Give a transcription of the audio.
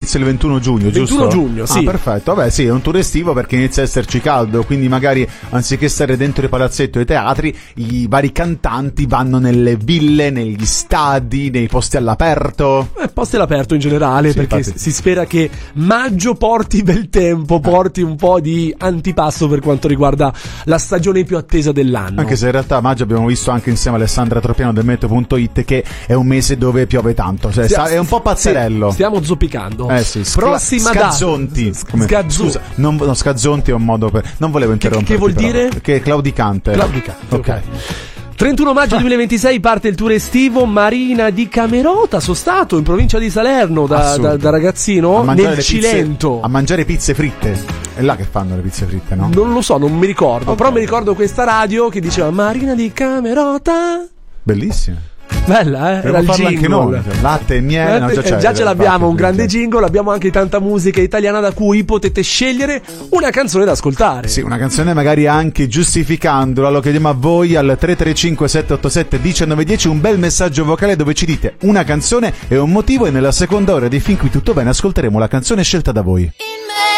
inizia il 21 giugno, giusto? 21 giugno, sì. Ah, perfetto. Vabbè, sì, è un tour estivo perché inizia a esserci caldo, quindi magari anziché stare dentro i palazzetti o i teatri, i vari cantanti vanno nelle ville, negli stadi, nei posti all'aperto. Posti all'aperto in generale, Sì, perché infatti. si spera che maggio porti bel tempo, porti un po' di antipasto per quanto riguarda la stagione più attesa dell'anno. Anche se in realtà a maggio abbiamo visto anche insieme a Alessandra Tropiano del Meteo.it che è un mese dove piove tanto, cioè è un po' pazzerello. Sì, stiamo zoppicando. Sì, Prossima scazzonti. Scusa, no, scazzonti è un modo per... Non volevo interrompere. Che vuol dire? Che è claudicante. Claudicante, ok. 31 maggio 2026 parte il tour estivo Marina di Camerota. Sono stato in provincia di Salerno da ragazzino nel Cilento a mangiare pizze fritte. È là che fanno le pizze fritte, no? Non lo so, non mi ricordo. Okay. Però mi ricordo questa radio che diceva Marina di Camerota. Bellissima. Bella, era il jingle. Anche noi, latte e miele, già ce l'abbiamo, un grande jingle. Abbiamo anche tanta musica italiana da cui potete scegliere una canzone da ascoltare. Sì, una canzone magari anche giustificandola. Lo chiediamo a voi al 335 787 1910, un bel messaggio vocale dove ci dite una canzone e un motivo, e nella seconda ora di Fin qui tutto bene ascolteremo la canzone scelta da voi.